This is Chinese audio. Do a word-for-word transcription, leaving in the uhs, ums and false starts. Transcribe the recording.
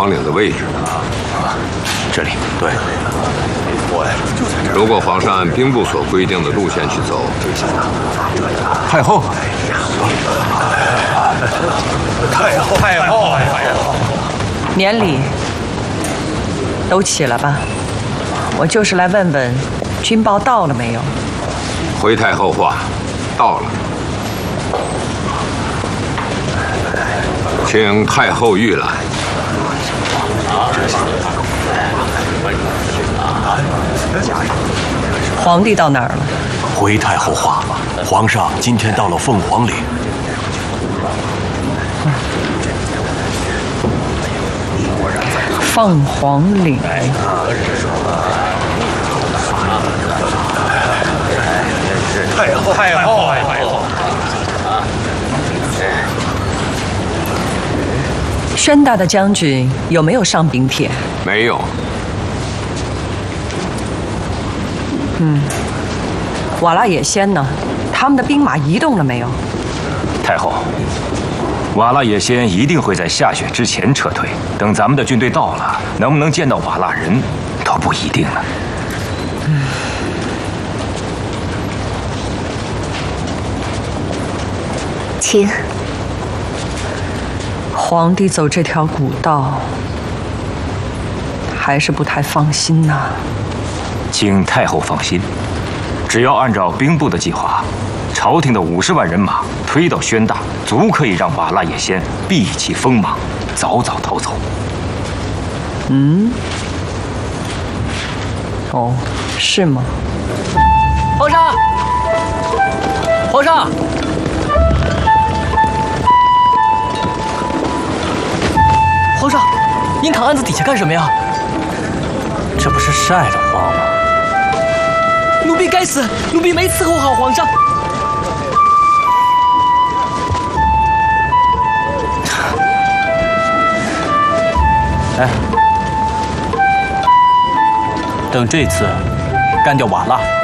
皇岭的位置。 这里，对。 如果皇上按兵部所规定的路线去走， 太后， 太后，太后，太后， 年礼都起了吧？我就是来问问，军报到了没有？ 回太后话，到了。请太后御览。 皇帝到哪儿了？ 回太后话，皇上今天到了凤凰岭。 凤凰岭。 太后，太后，太后。 宣大的将军有没有上禀帖？ 没有。 嗯，瓦剌野先呢？他们的兵马移动了没有？ 太后，瓦剌野先一定会在下雪之前撤退。等咱们的军队到了，能不能见到瓦剌人都不一定了。 嗯。 请。 皇帝走这条古道，还是不太放心呐。 请太后放心，只要按照兵部的计划，朝廷的五十万人马推到宣大，足可以让瓦剌野先闭起锋芒，早早逃走。 嗯？哦，是吗？ 皇上，皇上。皇上，您躺案子底下干什么呀？ 这不是晒得慌吗？ 奴婢该死，奴婢没伺候好皇上。 哎，等这次干掉瓦剌，